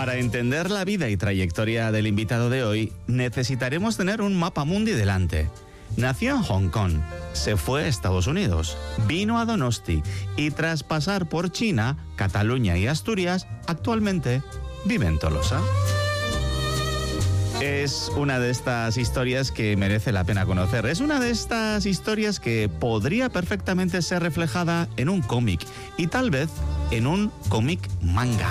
Para entender la vida y trayectoria del invitado de hoy, necesitaremos tener un mapa mundi delante. Nació en Hong Kong, se fue a Estados Unidos, vino a Donosti y tras pasar por China, Cataluña y Asturias, actualmente vive en Tolosa. Es una de estas historias que merece la pena conocer. Es una de estas historias que podría perfectamente ser reflejada en un cómic y tal vez en un cómic manga.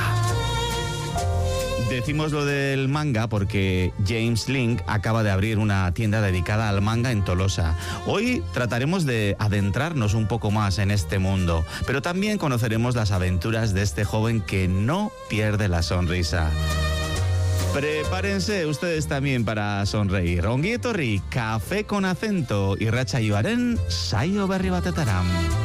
Decimos lo del manga porque James Link acaba de abrir una tienda dedicada al manga en Tolosa. Hoy trataremos de adentrarnos un poco más en este mundo, pero también conoceremos las aventuras de este joven que no pierde la sonrisa. Prepárense ustedes también para sonreír. Ongi etorri, café con acento irratsaioaren saio berri batetaram.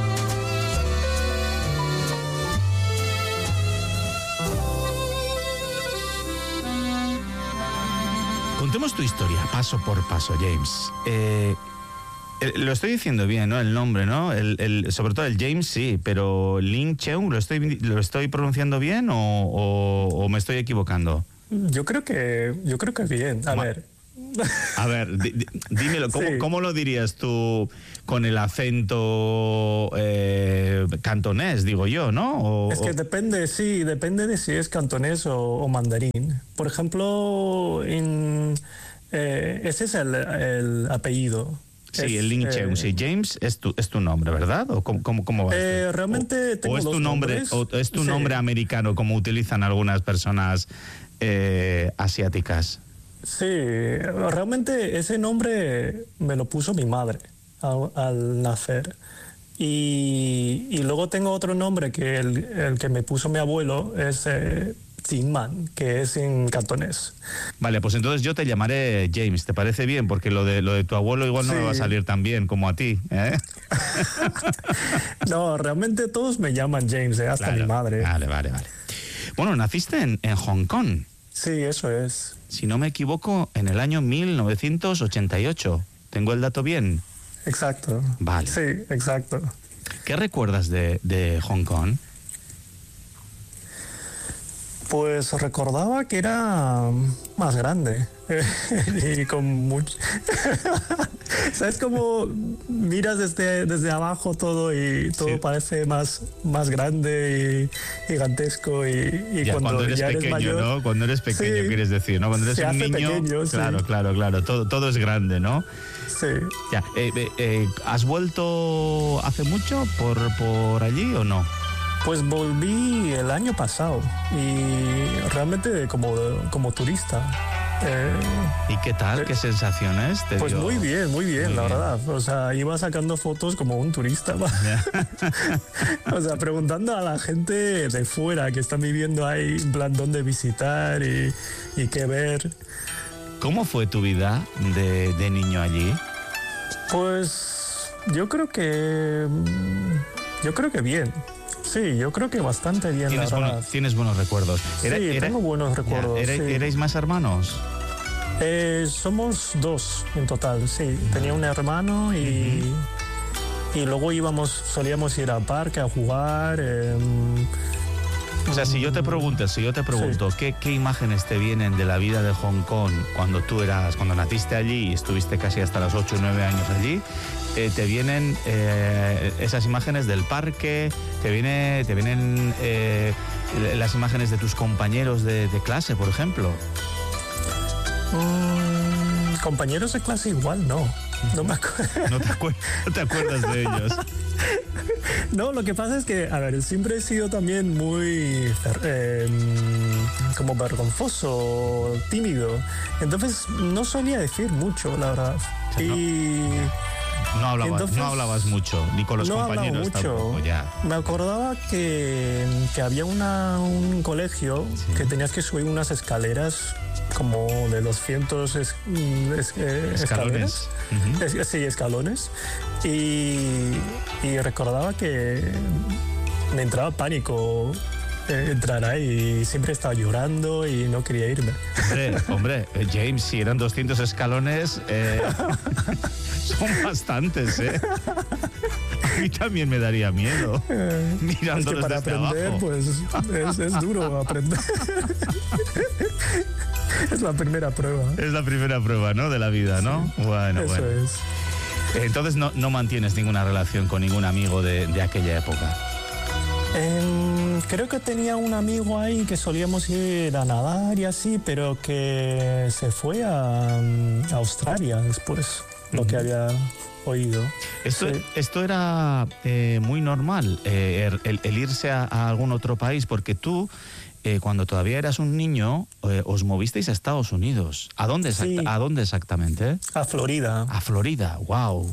Contemos tu historia, paso por paso, James. Lo estoy diciendo bien, ¿no? El nombre, ¿no? Sobre todo el James, sí, pero Lin Cheung, ¿lo estoy pronunciando bien o me estoy equivocando? Yo creo que bien. A ver, dímelo, ¿cómo lo dirías tú con el acento cantonés, digo yo, ¿no? Es que depende de si es cantonés o mandarín. Por ejemplo, ese es el apellido. Sí, el Lin Cheung, sí. James es tu nombre, ¿verdad? ¿O cómo va esto? Realmente tengo dos nombres. ¿O es tu nombre americano, como utilizan algunas personas asiáticas? Sí, realmente ese nombre me lo puso mi madre al nacer. Y luego tengo otro nombre que el que me puso mi abuelo es Jinman, que es en cantonés. Vale, pues entonces yo te llamaré James, ¿te parece bien? Porque lo de tu abuelo igual no me va a salir tan bien como a ti, ¿eh? No, realmente todos me llaman James, hasta mi madre. Vale. Bueno, naciste en Hong Kong. Sí, eso es. Si no me equivoco, en el año 1988. ¿Tengo el dato bien? Exacto. Vale. Sí, exacto. ¿Qué recuerdas de Hong Kong? Pues recordaba que era más grande y con mucho... ¿Sabes cómo miras desde abajo todo y todo parece más grande y gigantesco y cuando eres pequeño, mayor, ¿no? Cuando eres pequeño, quieres decir, ¿no? Cuando eres un niño, pequeño, claro, todo es grande, ¿no? Sí. Ya, ¿has vuelto hace mucho por allí o no? Pues volví el año pasado y realmente como turista. ¿Y qué tal? ¿Qué sensaciones te Pues dio? muy bien, la verdad. O sea, iba sacando fotos como un turista. O sea, preguntando a la gente de fuera que están viviendo ahí, en plan, dónde visitar y qué ver. ¿Cómo fue tu vida de niño allí? Pues yo creo que bien. Sí, yo creo que bastante bien, la verdad. ¿Tienes buenos recuerdos? Tengo buenos recuerdos. ¿Erais más hermanos? Somos dos en total, sí. Tenía un hermano y luego solíamos ir al parque a jugar. O sea, si yo te pregunto, ¿qué imágenes te vienen de la vida de Hong Kong cuando naciste allí y estuviste casi hasta los 8 o 9 años allí? Te vienen esas imágenes del parque, te vienen las imágenes de tus compañeros de clase, por ejemplo. Compañeros de clase igual, no. No me acuerdo. ¿No te acuerdas de ellos? No, lo que pasa es que, a ver, siempre he sido también muy como vergonzoso, tímido. Entonces no solía decir mucho, la verdad. No hablabas mucho, ni con los compañeros tampoco, ya. Me acordaba que había un colegio que tenías que subir unas escaleras como de 200 escalones. Sí, escalones. Y recordaba que me entraba pánico entrar ahí y siempre estaba llorando y no quería irme. Hombre, James, si eran 200 escalones, son bastantes, ¿eh? A mí también me daría miedo. Mirándolos es que para desde aprender, abajo. pues es duro aprender. Es la primera prueba. Es la primera prueba, ¿no? De la vida, ¿no? Sí, bueno. eso es. Entonces no mantienes ninguna relación con ningún amigo de aquella época. Creo que tenía un amigo ahí que solíamos ir a nadar y así, pero que se fue a Australia después, lo que había oído. Esto era muy normal, el irse a algún otro país, porque tú, cuando todavía eras un niño, os movisteis a Estados Unidos. ¿A dónde exactamente? A Florida. A Florida, wow.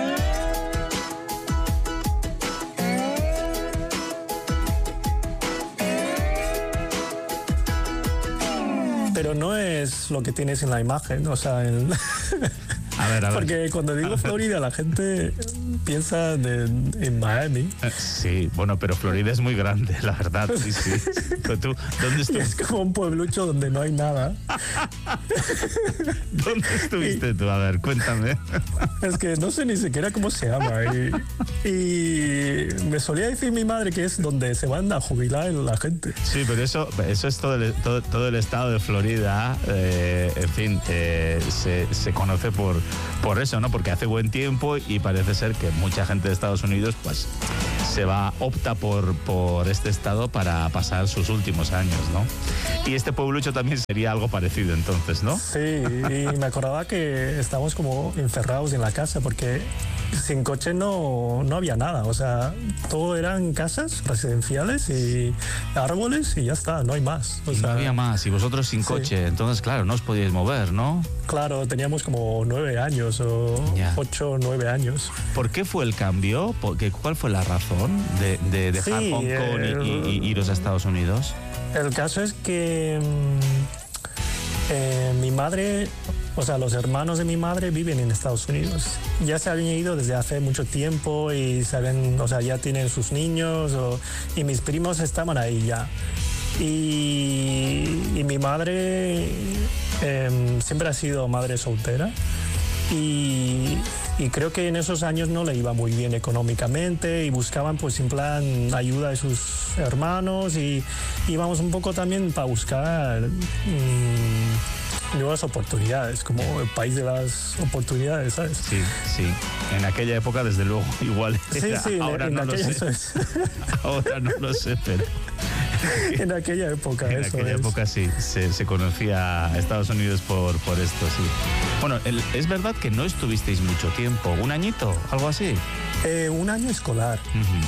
Pero no es lo que tienes en la imagen, o sea, A ver. Porque cuando digo Florida, la gente piensa en Miami. Sí, bueno, pero Florida es muy grande, la verdad, sí. Pero tú, ¿dónde estuviste? Es como un pueblucho donde no hay nada. ¿Dónde estuviste tú? A ver, cuéntame. Es que no sé ni siquiera cómo se llama. Y me solía decir mi madre que es donde se van a jubilar la gente. Sí, pero eso es todo el estado de Florida, en fin, se conoce por eso, ¿no? Porque hace buen tiempo y parece ser que mucha gente de Estados Unidos pues opta por este estado para pasar sus últimos años, ¿no? Y este pueblucho también sería algo parecido entonces, ¿no? Sí, y me acordaba que estábamos como encerrados en la casa porque sin coche no había nada, o sea, todo eran casas residenciales y árboles y ya está, no hay más. No había más, y vosotros sin coche, entonces claro, no os podíais mover, ¿no? Claro, teníamos como 9 años o 8 o 9 años. ¿Por qué fue el cambio? ¿Cuál fue la razón de dejar Hong Kong y iros a Estados Unidos? El caso es que mi madre, o sea, los hermanos de mi madre viven en Estados Unidos. Ya se habían ido desde hace mucho tiempo y ya tienen sus niños y mis primos estaban ahí ya. Y mi madre siempre ha sido madre soltera y creo que en esos años no le iba muy bien económicamente y buscaban pues en plan ayuda de sus hermanos y íbamos un poco también para buscar nuevas oportunidades, como el país de las oportunidades, ¿sabes? Sí. En aquella época desde luego igual era. Sí, ahora no lo sé. Ahora no lo sé, pero en aquella época, en aquella época sí, se conocía a Estados Unidos por esto, sí. Bueno, es verdad que no estuvisteis mucho tiempo, ¿un añito? ¿Algo así? Un año escolar.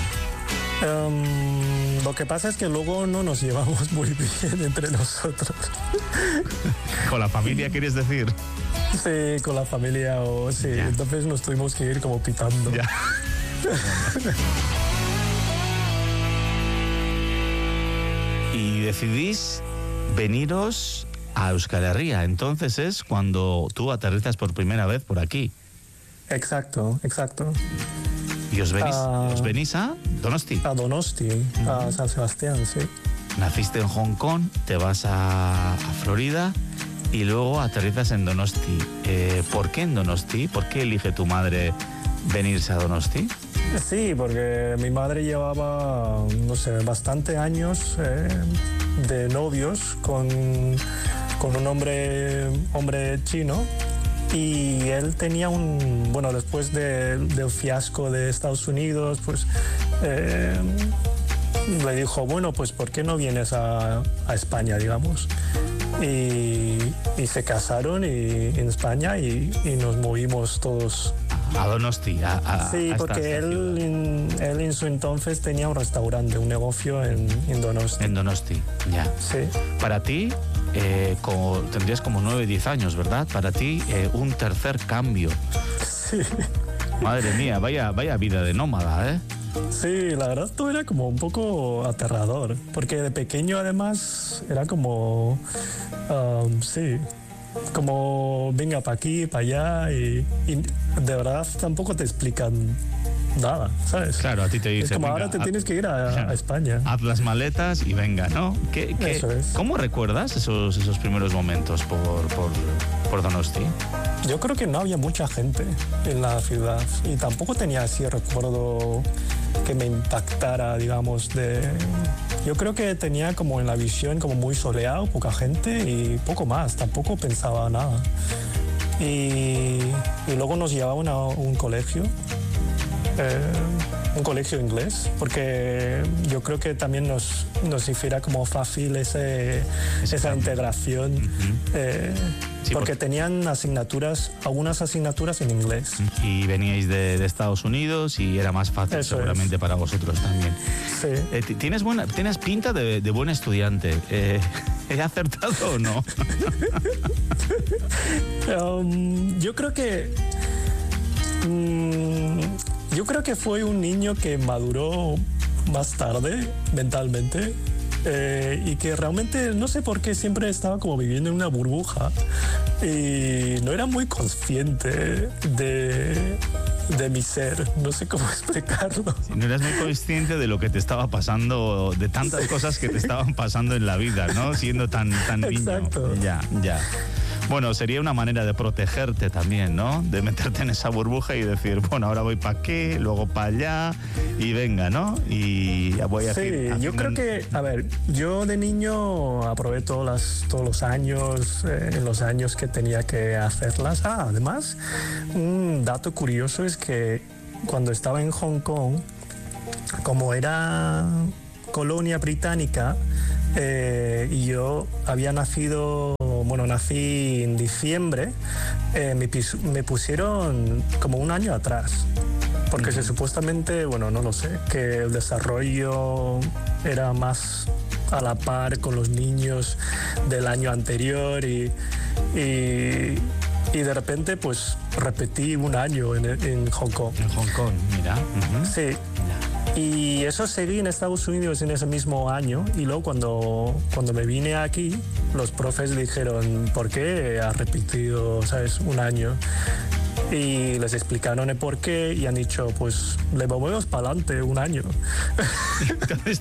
Lo que pasa es que luego no nos llevamos muy bien entre nosotros. ¿Con la familia quieres decir? Sí, con la familia sí. Ya. Entonces nos tuvimos que ir como pitando. Ya. Y decidís veniros a Euskal Herria. Entonces es cuando tú aterrizas por primera vez por aquí. Exacto. ¿Y os venís a Donosti? A Donosti, a San Sebastián, sí. Naciste en Hong Kong, te vas a Florida y luego aterrizas en Donosti. ¿Por qué en Donosti? ¿Por qué elige tu madre venirse a Donosti? Sí, porque mi madre llevaba, bastante años de novios con un hombre chino. Y él tenía después del fiasco de Estados Unidos, pues le dijo, pues ¿por qué no vienes a España, digamos? Y se casaron en España y nos movimos todos. A Donosti, sí, porque él en su entonces tenía un restaurante, un negocio en Donosti. En Donosti, ya. Sí. Para ti, tendrías como 9, 10 años, ¿verdad? Para ti, un tercer cambio. Sí. Madre mía, vaya vida de nómada, ¿eh? Sí, la verdad todo era como un poco aterrador, porque de pequeño además era como, como venga para aquí, para allá y de verdad tampoco te explican nada, ¿sabes? Claro, a ti te dicen, es como ahora te tienes que ir a España. Haz las maletas y venga, ¿no? Eso es. ¿Cómo recuerdas esos primeros momentos por Donosti? Yo creo que no había mucha gente en la ciudad y tampoco tenía así recuerdo que me impactara, digamos, de yo creo que tenía como en la visión como muy soleado, poca gente y poco más, tampoco pensaba nada. Y luego nos llevaban a un colegio inglés, porque yo creo que también nos hiciera como fácil esa integración, Sí, porque tenían algunas asignaturas en inglés. Y veníais de Estados Unidos y era más fácil seguramente para vosotros también. Sí. Tienes pinta de buen estudiante. ¿He acertado o no? Yo creo que fue un niño que maduró más tarde mentalmente, y que realmente no sé por qué siempre estaba como viviendo en una burbuja y no era muy consciente de mi ser, no sé cómo explicarlo. No eras muy consciente de lo que te estaba pasando, de tantas cosas que te estaban pasando en la vida, ¿no? Siendo tan niño. Exacto. Ya. Bueno, sería una manera de protegerte también, ¿no? De meterte en esa burbuja y decir, bueno, ahora voy para aquí, luego para allá y venga, ¿no? Y voy a Sí, yo creo que, a ver, yo de niño aprobé todos los años, en los años que tenía que hacerlas. Además, un dato curioso es que cuando estaba en Hong Kong, como era colonia británica, y yo había nací en diciembre, me pusieron como un año atrás, porque supuestamente, bueno, no lo sé, que el desarrollo era más a la par con los niños del año anterior y de repente pues repetí un año en Hong Kong. En Hong Kong, mira. Sí. Y eso seguí en Estados Unidos en ese mismo año, y luego cuando me vine aquí, los profes dijeron, ¿por qué has repetido, sabes, un año? Y les explicaron el por qué y han dicho, pues le movemos para adelante un año. Entonces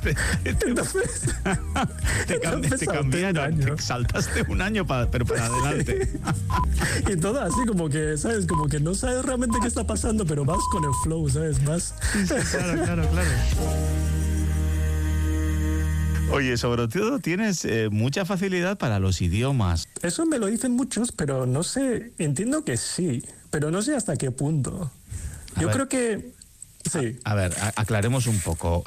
te cambiaron, te saltaste un año pero para adelante. Y todo así como que, ¿sabes? Como que no sabes realmente qué está pasando, pero vas con el flow, ¿sabes? Vas. Sí, claro. Oye, sobre todo tienes mucha facilidad para los idiomas. Eso me lo dicen muchos, pero no sé, entiendo que sí, pero no sé hasta qué punto. Yo creo que sí. A ver, aclaremos un poco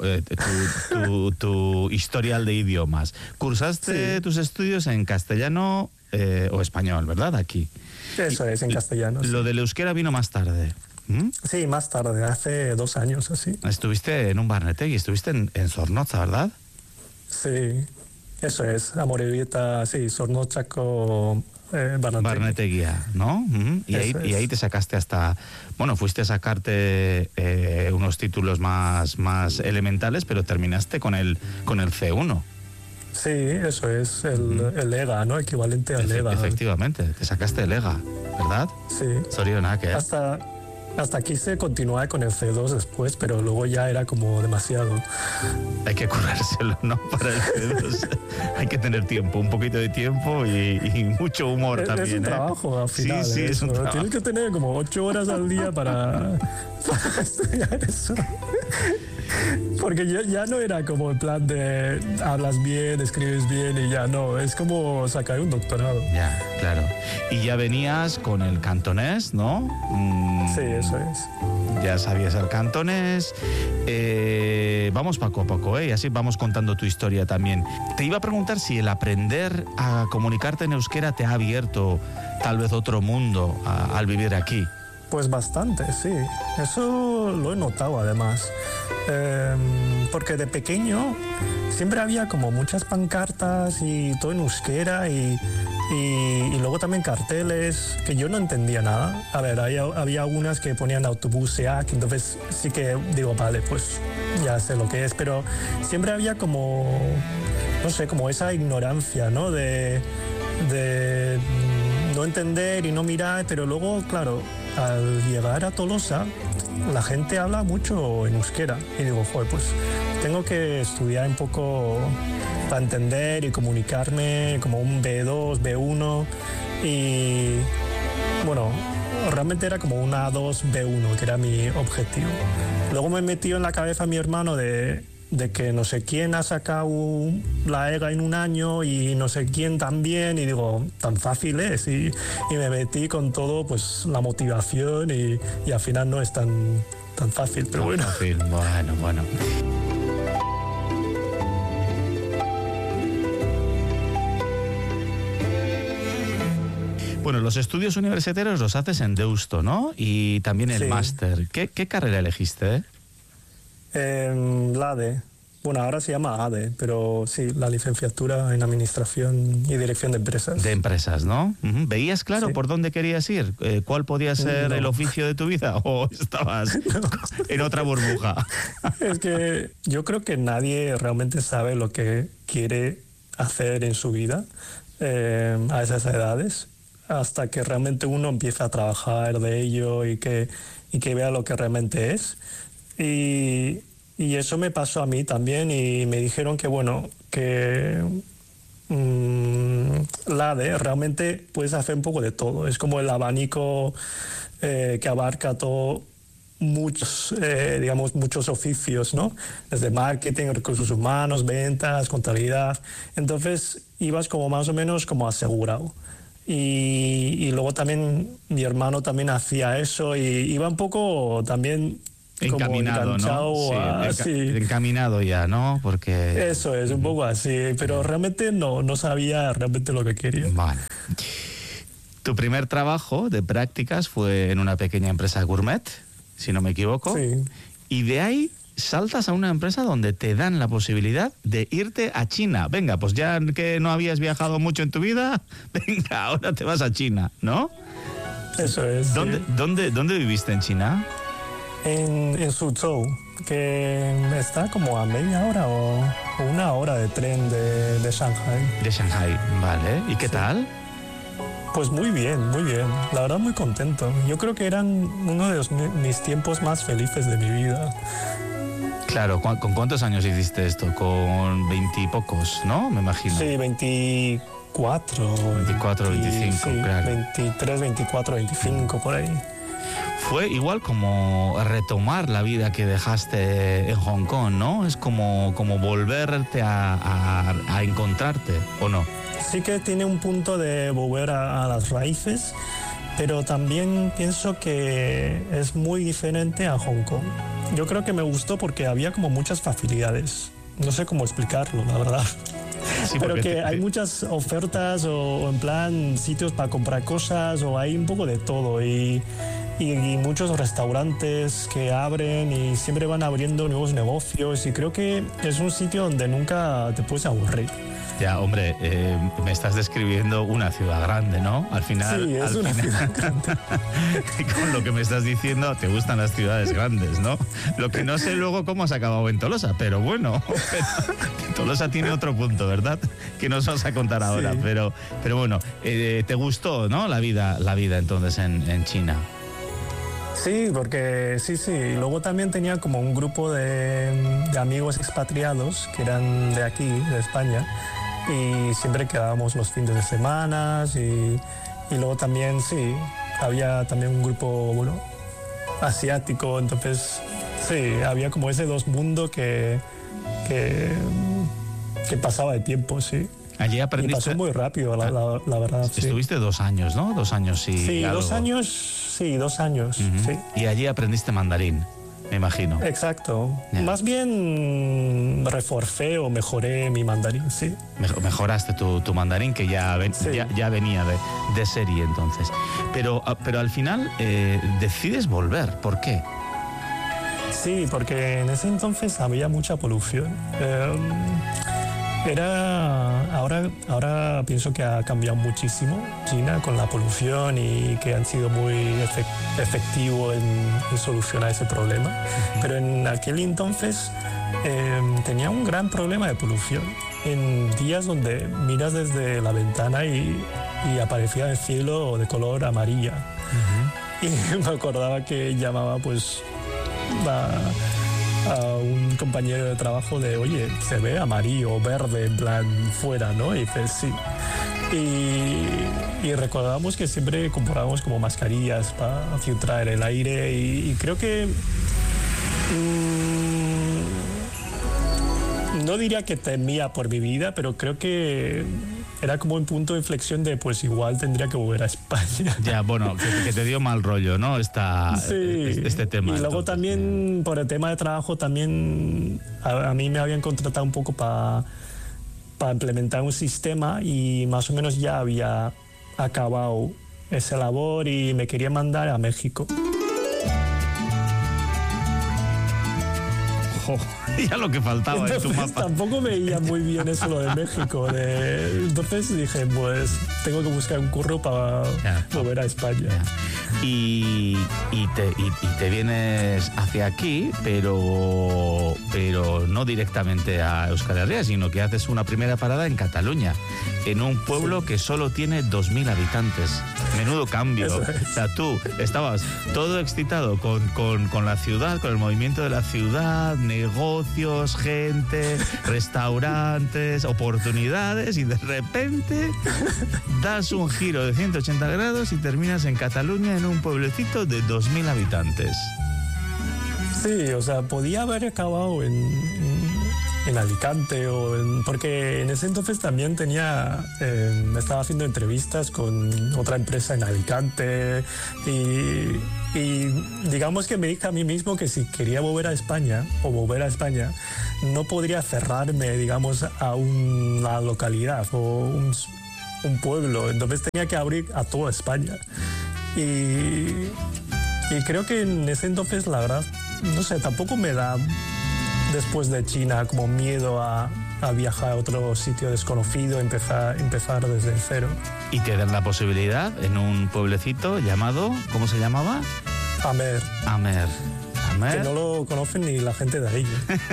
tu historial de idiomas. Cursaste tus estudios en castellano o español, ¿verdad? Aquí. Eso es, en castellano. Lo del euskera vino más tarde. Sí, más tarde, hace 2 años así. Estuviste en un Barnetegui, estuviste en Zornotza, ¿verdad? Sí, eso es, Amorebieta, sí, Zornotzako, Barneteguía, ¿no? Y ahí te sacaste fuiste a sacarte unos títulos más elementales, pero terminaste con el C1. Sí, eso es, el EGA, ¿no? Equivalente al EGA. Efectivamente, te sacaste el EGA, ¿verdad? Sí. Zorionak, ¿eh? Hasta quise continuar con el C2 después, pero luego ya era como demasiado. Hay que currárselo, ¿no? Para el C2 hay que tener tiempo, un poquito de tiempo y mucho humor también. Es un trabajo al final. Sí, es un trabajo. Tienes que tener como 8 horas al día para estudiar eso. Porque ya no era como el plan de hablas bien, escribes bien y ya no. Es como sacar un doctorado. Ya, claro. Y ya venías con el cantonés, ¿no? Sí, eso es. Ya sabías el cantonés. Vamos poco a poco, y así vamos contando tu historia también. Te iba a preguntar si el aprender a comunicarte en euskera te ha abierto tal vez otro mundo al vivir aquí. Pues bastante, sí. Eso lo he notado además. Porque de pequeño siempre había como muchas pancartas y todo en euskera y luego también carteles que yo no entendía nada. A ver, había algunas que ponían autobuseak, entonces sí que digo, vale, pues ya sé lo que es, pero siempre había como, no sé, como esa ignorancia, ¿no? De no entender y no mirar, pero luego, claro, al llegar a Tolosa, la gente habla mucho en euskera y digo, joder, pues tengo que estudiar un poco para entender y comunicarme como un B2, B1 y bueno, realmente era como una A2, B1, que era mi objetivo. Luego me metió en la cabeza mi hermano de de que no sé quién ha sacado la EGA en un año y no sé quién también, y digo, tan fácil es, y me metí con todo, pues la motivación, y al final no es tan fácil, pero bueno. Fácil. Bueno. Bueno, los estudios universitarios los haces en Deusto, ¿no? Y también el máster. ¿Qué carrera elegiste? La ADE. Bueno, ahora se llama ADE, pero sí, la licenciatura en Administración y Dirección de Empresas. De empresas, ¿no? ¿Veías claro por dónde querías ir? ¿Cuál podía ser el oficio de tu vida? ¿O estabas en otra burbuja? Es que yo creo que nadie realmente sabe lo que quiere hacer en su vida a esas edades, hasta que realmente uno empieza a trabajar de ello y que vea lo que realmente es. Y eso me pasó a mí también, y me dijeron que la ADE realmente puedes hacer un poco de todo. Es como el abanico que abarca todo, muchos oficios, ¿no? Desde marketing, recursos humanos, ventas, contabilidad. Entonces ibas como más o menos como asegurado. Y luego también mi hermano también hacía eso, y iba un poco también encaminado, ¿no? Sí, encaminado ya, ¿no? Porque eso es un poco así, pero realmente no sabía realmente lo que quería. Vale. Tu primer trabajo de prácticas fue en una pequeña empresa gourmet, si no me equivoco. Sí. Y de ahí saltas a una empresa donde te dan la posibilidad de irte a China. Venga, pues ya que no habías viajado mucho en tu vida, venga, ahora te vas a China, ¿no? Eso es. ¿Dónde viviste en China? En Suzhou, que está como a media hora o una hora de tren de Shanghai. De Shanghai, vale. ¿Y qué tal? Pues muy bien, muy bien. La verdad, muy contento. Yo creo que eran uno de mis tiempos más felices de mi vida. Claro, ¿con cuántos años hiciste esto? Con 20 y pocos, ¿no? Me imagino. Sí, 24. 24, 25, sí, claro. 23, 24, 25, por ahí. Fue igual como retomar la vida que dejaste en Hong Kong, ¿no? Es como volverte a encontrarte, ¿o no? Sí que tiene un punto de volver a las raíces, pero también pienso que es muy diferente a Hong Kong. Yo creo que me gustó porque había como muchas facilidades. No sé cómo explicarlo, la verdad. Sí, pero que hay muchas ofertas o en plan sitios para comprar cosas, o hay un poco de todo, y muchos restaurantes que abren y siempre van abriendo nuevos negocios, y creo que es un sitio donde nunca te puedes aburrir. Ya, hombre, me estás describiendo una ciudad grande, ¿no? Al final... Sí, es una ciudad grande. Con lo que me estás diciendo, te gustan las ciudades grandes, ¿no? Lo que no sé luego cómo has acabado en Tolosa, pero bueno, Tolosa tiene otro punto, ¿verdad? Que nos vas a contar ahora, sí. Pero bueno, ¿te gustó, no? La vida entonces en China. Sí, porque sí. Luego también tenía como un grupo de amigos expatriados que eran de aquí, de España, y siempre quedábamos los fines de semana, y luego también, sí, había también un grupo asiático, entonces sí, había como ese dos mundos que pasaba de tiempo, sí. Allí aprendiste... Y pasó muy rápido, la verdad. Estuviste 2 años, ¿no? 2 años y sí, algo. 2 años, sí, 2 años, sí. Y allí aprendiste mandarín, me imagino. Exacto. Yeah. Más bien reforcé o mejoré mi mandarín, sí. Mejoraste tu mandarín, que ya venía de serie entonces. Pero al final decides volver, ¿por qué? Sí, porque en ese entonces había mucha polución. Ahora pienso que ha cambiado muchísimo China con la polución, y que han sido muy efectivos en solucionar ese problema. Uh-huh. Pero en aquel entonces tenía un gran problema de polución. En días donde miras desde la ventana y aparecía el cielo de color amarilla. Uh-huh. Y me acordaba que llamaba pues a un compañero de trabajo de, oye, se ve amarillo o verde en plan fuera, ¿no? Y dices, sí. Y recordábamos que siempre comprábamos como mascarillas para filtrar el aire, y creo que no diría que temía por mi vida, pero creo que era como un punto de inflexión de pues igual tendría que volver a España. Ya, bueno, que te dio mal rollo, ¿no? Este tema. Y luego también por el tema de trabajo también a mí me habían contratado un poco para implementar un sistema y más o menos ya había acabado esa labor y me quería mandar a México. Ya lo que faltaba entonces, en tu mapa. Tampoco veía muy bien eso lo de México. Entonces dije, pues tengo que buscar un curro para volver a España. Y te vienes hacia aquí, pero no directamente a Euskal Herria, sino que haces una primera parada en Cataluña, en un pueblo que solo tiene 2.000 habitantes. Menudo cambio. Eso es. O sea, tú estabas todo excitado con la ciudad, con el movimiento de la ciudad, negocios, gente, restaurantes, oportunidades, y de repente das un giro de 180 grados y terminas en Cataluña, en un pueblecito de 2.000 habitantes. Sí, o sea, podía haber acabado en Alicante porque en ese entonces también estaba haciendo entrevistas con otra empresa en Alicante y digamos que me dije a mí mismo que si quería volver a España no podría cerrarme, digamos, a una localidad o un pueblo, entonces tenía que abrir a toda España y creo que en ese entonces la verdad, no sé, tampoco me da después de China como miedo a viajar a otro sitio desconocido, empezar desde cero. Y te dan la posibilidad en un pueblecito llamado, ¿cómo se llamaba? Amer. Que no lo conocen ni la gente de ahí.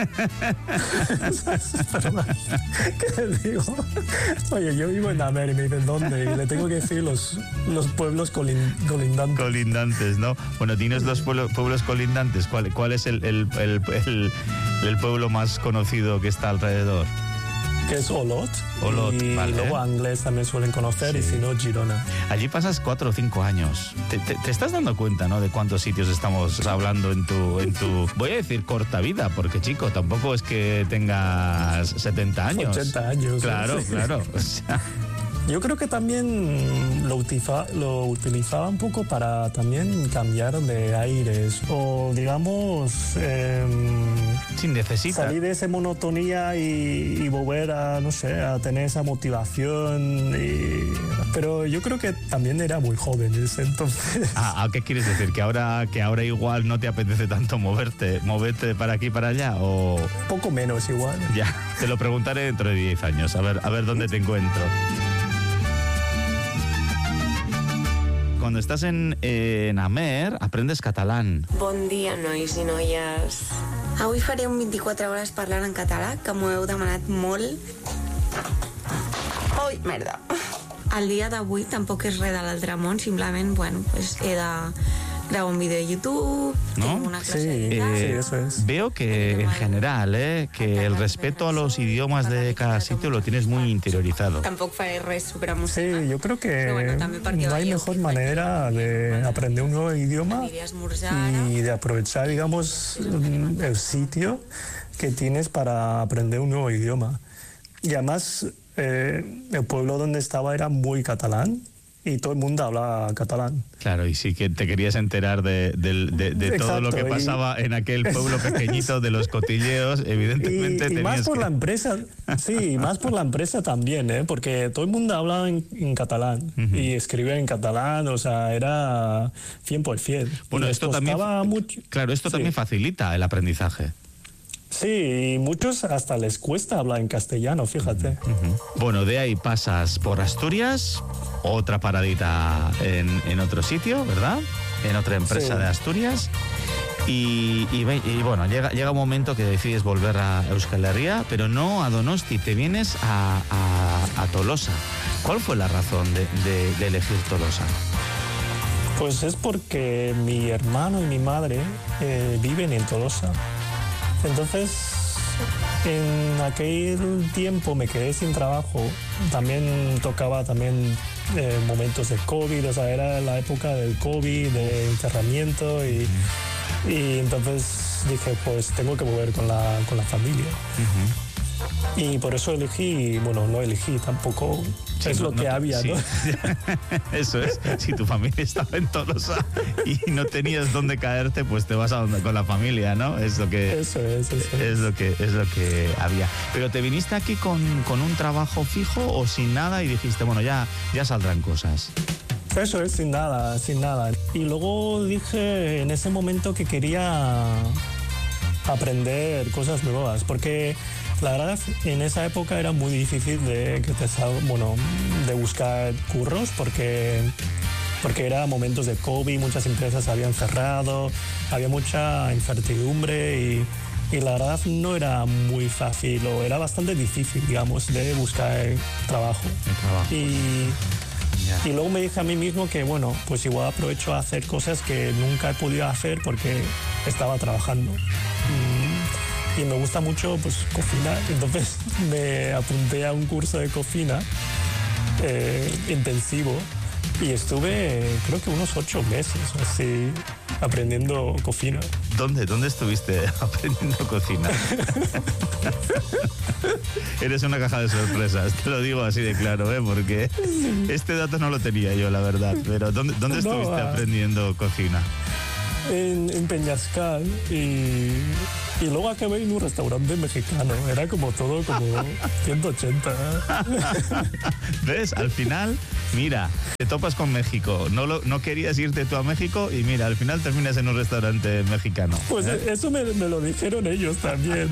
¿Qué les digo? Oye, yo vivo en Amer y me dicen ¿dónde? Y le tengo que decir los pueblos colindantes. Colindantes, ¿no? Bueno, tienes los pueblos colindantes. ¿Cuál es el pueblo más conocido que está alrededor? Que es Olot. Y vale. luego Anglés también suelen conocer, sí. Y si no, Girona. Allí pasas 4 o 5 años. ¿Te estás dando cuenta, no, de cuántos sitios estamos hablando en tu voy a decir corta vida, porque chico, tampoco es que tengas 70 años. 80 años. Claro, sí. Claro. O sea, yo creo que también lo utilizaba un poco para también cambiar de aires o, digamos, sí, necesita salir de esa monotonía y volver a, no sé, a tener esa motivación. Pero yo creo que también era muy joven entonces. ¿Qué quieres decir? ¿Que ahora igual no te apetece tanto moverte para aquí y para allá? ¿O poco menos igual? Ya, te lo preguntaré dentro de 10 años, a ver dónde te encuentro. Cuando estás en Amer, aprendes catalán. Bon dia, nois i noies. Avui faré un 24 hores parlant en català, que m'ho heu demanat molt. Ui, merda. El dia d'avui tampoc és res de l'altre món, simplement, bueno, pues he de grabar un vídeo de YouTube, ¿no? tengo una clase de sí, eso es. Veo que en general, que el respeto a los idiomas de cada sitio lo tienes muy interiorizado. Tampoc faré res superemocionant. Sí, yo creo que no hay mejor manera de aprender un nuevo idioma y de aprovechar, digamos, el sitio que tienes para aprender un nuevo idioma. Y además, el pueblo donde estaba era muy catalán. Y todo el mundo hablaba catalán. Claro, y sí que te querías enterar de todo lo que pasaba en aquel pueblo pequeñito, de los cotilleos, evidentemente. Y más por la empresa, sí, más por la empresa también, porque todo el mundo hablaba en catalán y escribía en catalán, o sea, era 100%. Bueno, esto también, claro, esto también facilita el aprendizaje. Sí, y muchos hasta les cuesta hablar en castellano, fíjate. Bueno, de ahí pasas por Asturias, otra paradita en otro sitio, ¿verdad? En otra empresa de Asturias. Y bueno, llega un momento que decides volver a Euskal Herria, pero no a Donosti, te vienes a Tolosa. ¿Cuál fue la razón de elegir Tolosa? Pues es porque mi hermano y mi madre viven en Tolosa. Entonces, en aquel tiempo me quedé sin trabajo. También tocaba momentos de COVID, o sea, era la época del COVID, de encerramiento y entonces dije, pues tengo que volver con la familia. Y por eso elegí, bueno, no elegí tampoco, sí, es lo que había, sí. ¿no? Eso es, si tu familia estaba en Tolosa y no tenías dónde caerte, pues te vas a donde con la familia, ¿no? Es lo que Eso es. Es lo que había. Pero ¿te viniste aquí con un trabajo fijo o sin nada y dijiste, bueno, ya saldrán cosas? Eso es, sin nada. Y luego dije en ese momento que quería aprender cosas nuevas, porque la verdad en esa época era muy difícil de buscar curros, porque era momentos de COVID, muchas empresas habían cerrado, había mucha incertidumbre y la verdad no era muy fácil, o era bastante difícil, digamos, de buscar trabajo. Y luego me dije a mí mismo que, bueno, pues igual aprovecho a hacer cosas que nunca he podido hacer porque estaba trabajando. Y me gusta mucho, pues, cocinar. Entonces me apunté a un curso de cocina intensivo y estuve, creo que unos 8 meses así, aprendiendo cocina. ¿Dónde estuviste aprendiendo cocina? Eres una caja de sorpresas, te lo digo así de claro, porque este dato no lo tenía yo, la verdad. Pero ¿dónde estuviste aprendiendo cocina? En Peñascal y luego acabé en un restaurante mexicano. Era como todo como 180. ¿Ves? Al final, mira, te topas con México. No querías irte tú a México y mira, al final terminas en un restaurante mexicano. Pues eso me lo dijeron ellos también.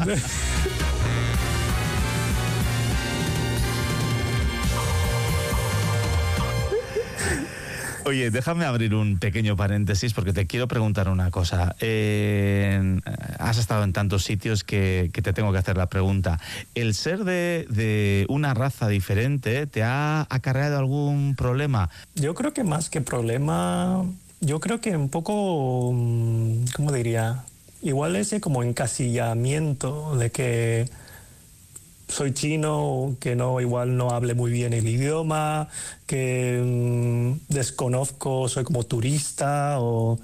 Oye, déjame abrir un pequeño paréntesis porque te quiero preguntar una cosa. Has estado en tantos sitios que te tengo que hacer la pregunta. ¿El ser de una raza diferente te ha acarreado algún problema? Yo creo que más que problema, yo creo que un poco, ¿cómo diría? Igual ese como encasillamiento de que soy chino, que igual no hable muy bien el idioma, que desconozco, soy como turista o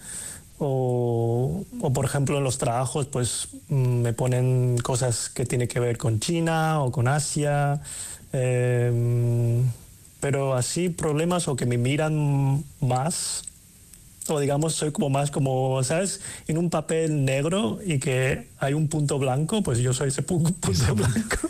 por ejemplo en los trabajos pues me ponen cosas que tienen que ver con China o con Asia, pero así problemas o que me miran más, o digamos soy como más como, ¿sabes? En un papel negro y que hay un punto blanco, pues yo soy ese punto blanco.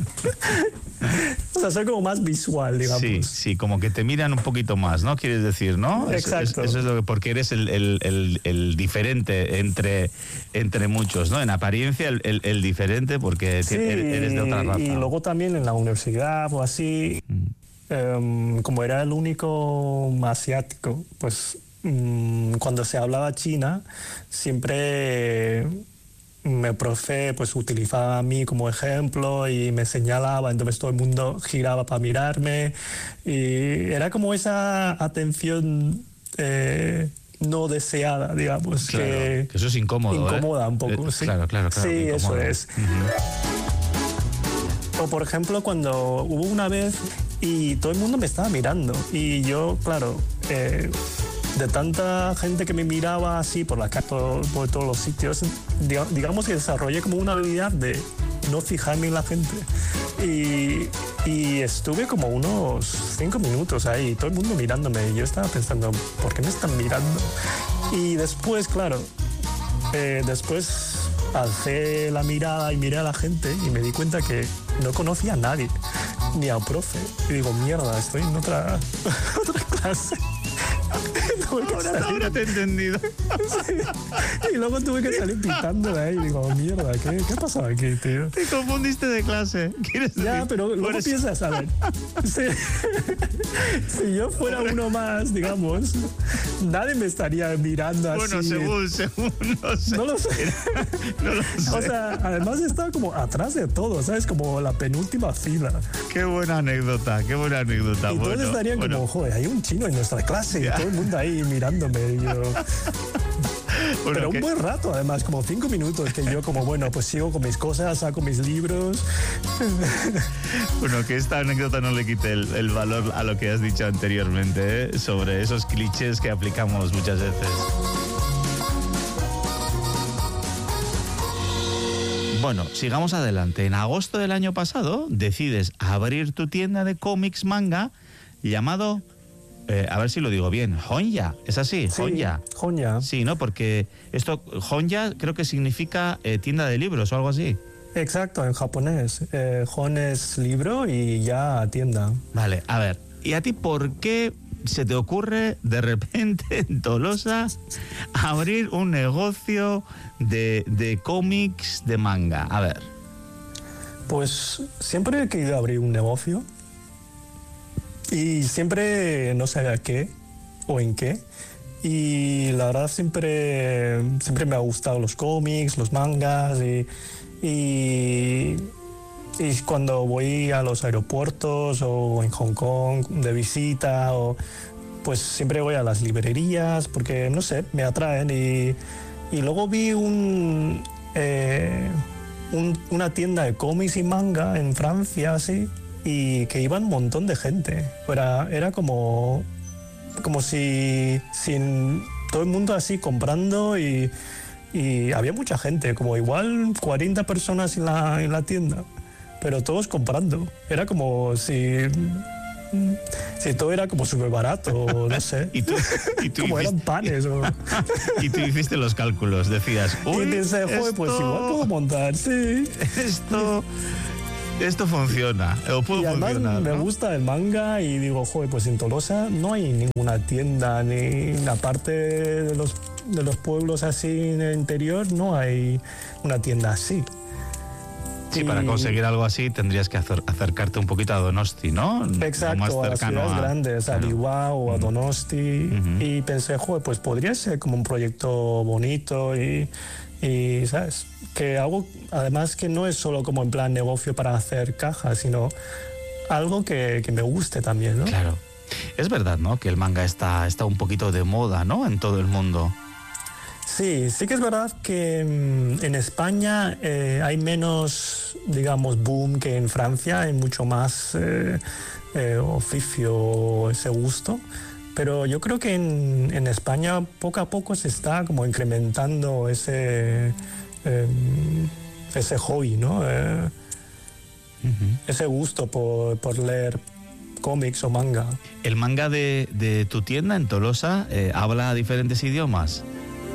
O sea, soy como más visual, digamos. Sí, como que te miran un poquito más, ¿no? Quieres decir, ¿no? Exacto. Eso es lo que, porque eres el diferente entre muchos, ¿no? En apariencia el diferente porque eres de otra raza. Y luego también en la universidad o así, como era el único asiático, pues cuando se hablaba China, siempre mi profe pues utilizaba a mí como ejemplo y me señalaba, entonces todo el mundo giraba para mirarme y era como esa atención no deseada, digamos. Claro, que eso es incómodo. Incomoda un poco, sí. Claro. Sí, eso es. O por ejemplo, cuando hubo una vez y todo el mundo me estaba mirando y yo, claro, de tanta gente que me miraba así por la calle, por todos los sitios, digamos que desarrollé como una habilidad de no fijarme en la gente. Y estuve como unos 5 minutos ahí, todo el mundo mirándome. Y yo estaba pensando, ¿por qué me están mirando? Y después, claro, después alcé la mirada y miré a la gente y me di cuenta que no conocía a nadie, ni al profe. Y digo, mierda, estoy en otra clase. Ahora te he entendido. Sí. Y luego tuve que salir pitando de ahí. Digo, mierda, ¿qué ha pasado aquí, tío? Te confundiste de clase. ¿Quieres decir? Ya, pero luego piensas, a ver, si yo fuera uno más, digamos, nadie me estaría mirando así. Bueno, según, no sé. No lo sé. No lo sé. O sea, además estaba como atrás de todo, ¿sabes? Como la penúltima fila. Qué buena anécdota. Y todos estarían como, joder, hay un chino en nuestra clase y todo el mundo ahí mirándome. Y yo... Pero un buen rato, además, como 5 minutos que yo como, bueno, pues sigo con mis cosas, saco mis libros. Bueno, que esta anécdota no le quite el valor a lo que has dicho anteriormente, sobre esos clichés que aplicamos muchas veces. Bueno, sigamos adelante. En agosto del año pasado decides abrir tu tienda de cómics manga llamado, a ver si lo digo bien, Honja, ¿es así? Sí, Honja. Honja. Sí, ¿no? Porque esto, Honja creo que significa tienda de libros o algo así. Exacto, en japonés. Hon es libro y ya tienda. Vale, a ver, ¿y a ti por qué se te ocurre de repente en Tolosa abrir un negocio de cómics de manga? A ver. Pues siempre he querido abrir un negocio y siempre no sabía qué o en qué. Y la verdad siempre me ha gustado los cómics, los mangas y cuando voy a los aeropuertos o en Hong Kong de visita, pues siempre voy a las librerías porque, no sé, me atraen. Y luego vi una tienda de cómics y manga en Francia, así, y que iba un montón de gente. Era como si todo el mundo así comprando y había mucha gente, como igual 40 personas en la tienda, pero todos comprando. Era como si todo era como súper barato, no sé. ¿Y tú como eran panes. Y tú hiciste los cálculos, decías, uy, y pensé, joder, pues igual puedo montar, sí. Esto funciona, o puedo y además funcionar, me ¿no? gusta el manga y digo, joder, pues en Tolosa no hay ninguna tienda, ni aparte de los pueblos así en el interior, no hay una tienda así. Sí, para conseguir algo así tendrías que acercarte un poquito a Donosti, ¿no? Exacto, más a las ciudades grandes, a Bilbao o a Donosti. Y pensé, joder, pues podría ser como un proyecto bonito y ¿sabes? Que algo, además que no es solo como en plan negocio para hacer cajas, sino algo que me guste también, ¿no? Claro. Es verdad, ¿no? Que el manga está un poquito de moda, ¿no? En todo el mundo. Sí que es verdad que en España hay menos, digamos, boom que en Francia, hay mucho más oficio, ese gusto, pero yo creo que en España poco a poco se está como incrementando ese hobby, ¿no? Ese gusto por leer cómics o manga. ¿El manga de tu tienda en Tolosa habla diferentes idiomas?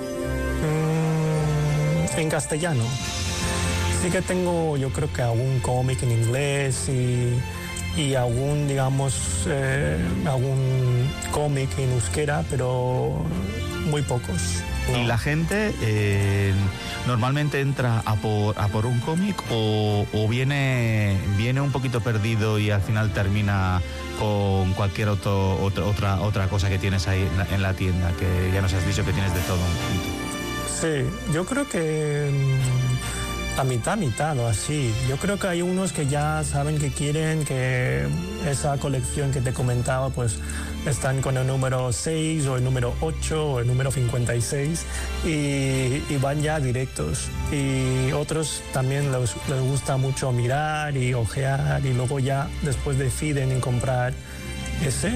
En castellano. Sí que tengo, yo creo que algún cómic en inglés y algún, digamos, algún cómic en euskera, pero muy pocos. ¿No? ¿Y la gente normalmente entra a por un cómic o viene un poquito perdido y al final termina con cualquier otra cosa que tienes ahí en la tienda, que ya nos has dicho que tienes de todo un poquito? Sí, yo creo que a mitad o así. Yo creo que hay unos que ya saben que quieren que esa colección que te comentaba, pues están con el número 6 o el número 8 o el número 56 y van ya directos. Y otros también les gusta mucho mirar y ojear y luego ya después deciden en comprar ese.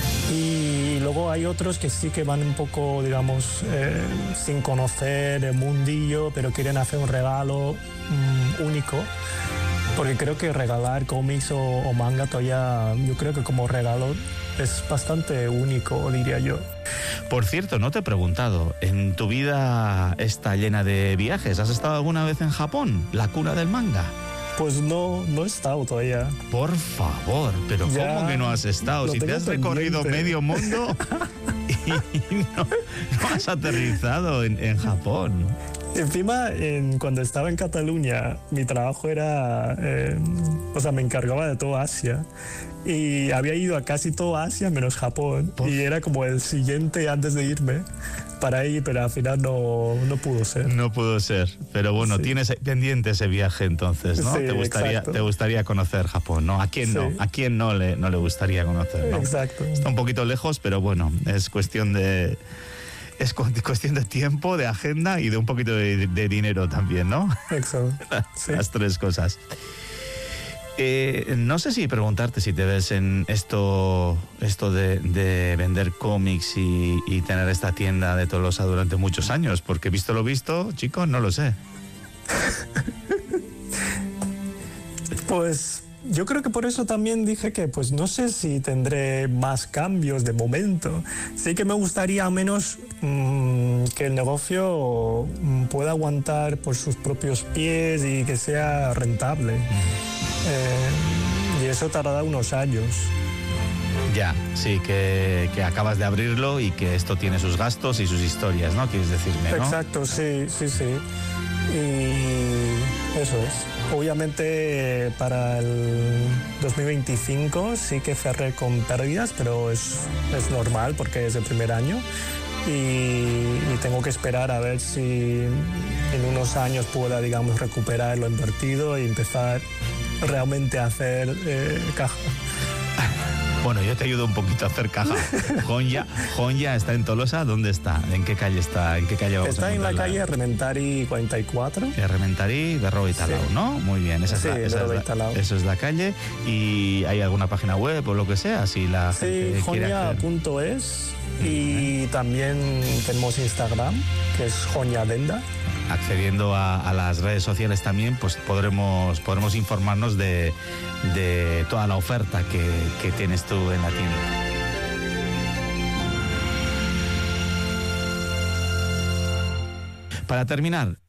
Y luego hay otros que sí que van un poco, digamos, sin conocer el mundillo, pero quieren hacer un regalo único. Porque creo que regalar cómics o manga todavía, yo creo que como regalo es bastante único, diría yo. Por cierto, no te he preguntado, ¿en tu vida está llena de viajes? ¿Has estado alguna vez en Japón, la cuna del manga? Pues no he estado todavía. Por favor, pero ya, ¿cómo que no has estado? Si te has recorrido medio mundo y no has aterrizado en Japón. Encima, cuando estaba en Cataluña, mi trabajo era, me encargaba de toda Asia. Y había ido a casi toda Asia menos Japón. Y era como el siguiente antes de irme para ir, pero al final no pudo ser. No pudo ser, pero bueno, sí. Tienes pendiente ese viaje entonces, ¿no? Sí, te gustaría conocer Japón, ¿no? ¿A quién no? ¿A quién no le gustaría conocer, no? Exacto. Está un poquito lejos, pero bueno, es cuestión de tiempo, de agenda y de un poquito de dinero también, ¿no? Exacto. Sí. Las tres cosas. No sé si preguntarte si te ves en esto de vender cómics y tener esta tienda de Tolosa durante muchos años, porque visto lo visto, chicos, no lo sé. Pues yo creo que por eso también dije que pues no sé si tendré más cambios de momento. Sí que me gustaría al menos que el negocio pueda aguantar por sus propios pies y que sea rentable. Y eso tardará unos años. Ya, sí, que acabas de abrirlo y que esto tiene sus gastos y sus historias, ¿no? Quieres decirme, ¿no? Exacto, sí. Y eso es. Obviamente para el 2025 sí que cerré con pérdidas, pero es normal porque es el primer año y tengo que esperar a ver si en unos años pueda, digamos, recuperar lo invertido y empezar realmente a hacer caja. Bueno, yo te ayudo un poquito a hacer caja. Jonya está en Tolosa. ¿Dónde está? ¿En qué calle está? ¿En qué calle vamos está a en la encontrarla? calle Rementari 44. Rementari, Berro y Talau, Sí. ¿no? Muy bien, esa es la calle. ¿Y hay alguna página web o lo que sea? Si la gente quiere acceder. Jonya.es y también tenemos Instagram, que es Jonyadenda. Accediendo a las redes sociales también, pues podremos informarnos de toda la oferta que tienes tú en la tienda. Para terminar,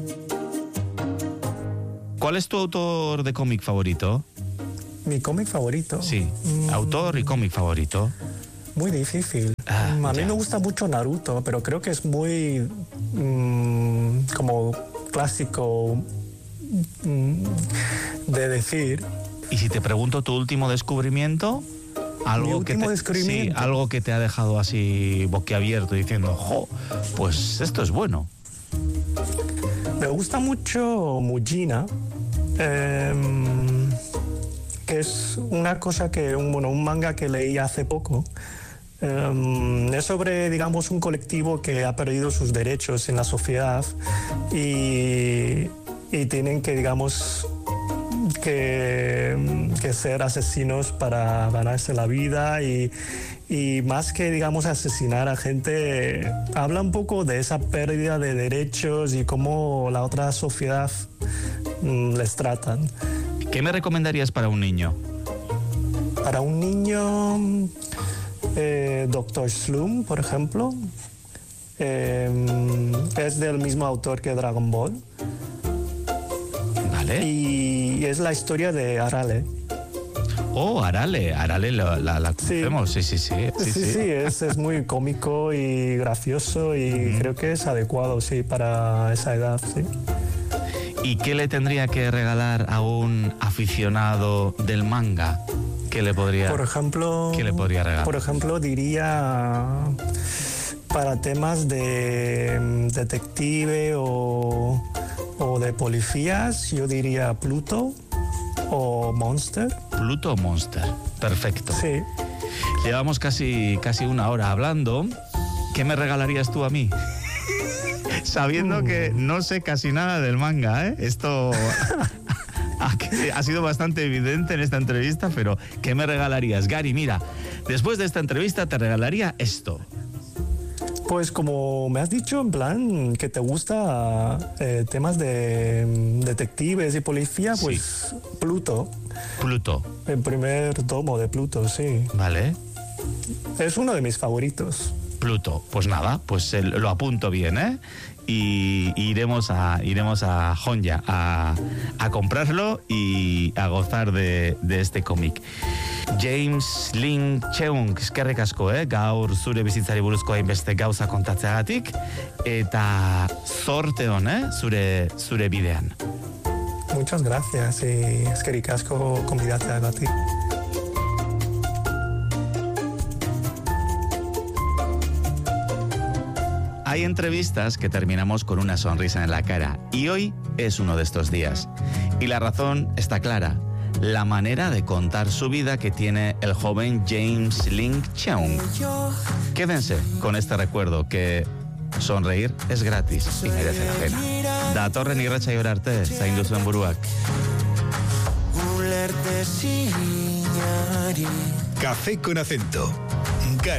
¿cuál es tu autor de cómic favorito? Mi cómic favorito. Sí, autor y cómic favorito. Muy difícil. A mí me gusta mucho Naruto, pero creo que es muy como clásico de decir. ¿Y si te pregunto tu último descubrimiento? Descubrimiento. Sí, algo que te ha dejado así boquiabierto diciendo, ¡jo! Pues esto es bueno. Me gusta mucho Mujina, que es una cosa un manga que leí hace poco. Es sobre, digamos, un colectivo que ha perdido sus derechos en la sociedad y tienen que, digamos, que ser asesinos para ganarse la vida y más que, digamos, asesinar a gente, habla un poco de esa pérdida de derechos y cómo la otra sociedad les tratan. ¿Qué me recomendarías para un niño? Para un niño, Dr. Slump, por ejemplo, es del mismo autor que Dragon Ball. Vale. Y es la historia de Arale. Oh, Arale la conocemos, sí. Sí, es muy cómico y gracioso y creo que es adecuado, sí, para esa edad, sí. ¿Y qué le tendría que regalar a un aficionado del manga? ¿Qué le podría regalar? Por ejemplo, diría para temas de detective o de policías, yo diría Pluto o Monster. Pluto o Monster, perfecto. Sí. Llevamos casi una hora hablando. ¿Qué me regalarías tú a mí? Sabiendo que no sé casi nada del manga, ¿eh? Esto ha sido bastante evidente en esta entrevista, pero ¿qué me regalarías? Gary, mira, después de esta entrevista te regalaría esto. Pues como me has dicho, en plan, que te gusta temas de detectives y policía, pues sí. Pluto. El primer tomo de Pluto, sí. Vale. Es uno de mis favoritos. Pluto, pues nada, pues lo apunto bien, ¿eh? Y iremos a Jonya a comprarlo y a gozar de este cómic. James Lin Cheung, eskerrik asko, gaur zure bizitzari buruzko hainbeste gauza kontatzeagatik eta zorte on, zure bidean. Muchas gracias y eskerrik asko konbidatzeagatik. Hay entrevistas que terminamos con una sonrisa en la cara y hoy es uno de estos días. Y la razón está clara. La manera de contar su vida que tiene el joven James Lin Cheung. Quédense con este recuerdo que sonreír es gratis y merece la pena. Datorren irratsaio arte, zaindu zuen buruak. Café con acento.